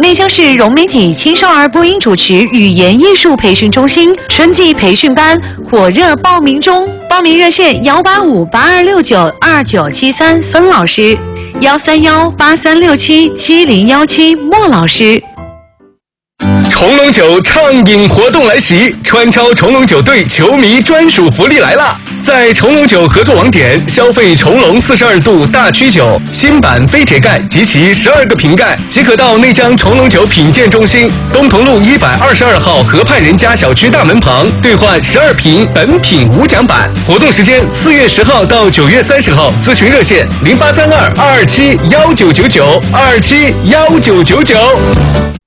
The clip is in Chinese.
内江市融媒体青少儿播音主持语言艺术培训中心春季培训班火热报名中，报名热线18582692973孙老师，13183677017莫老师。 重龙酒畅饮活动来袭，川超重龙酒队球迷专属福利来啦！在重龙酒合作网点消费重龙42度大曲酒新版飞铁盖及其12个瓶盖，即可到内江重龙酒品鉴中心东同路122号河畔人家小区大门旁兑换12瓶本品无奖版。活动时间4月10号到9月30号，咨询热线0832-227-1999，227-1999。